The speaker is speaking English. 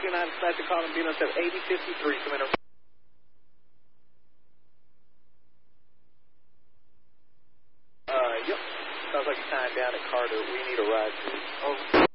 29, dispatch a call and B-Notes have 8053, come in. Yep. Sounds like you're tying down at Carter. We need a ride, please. Oh.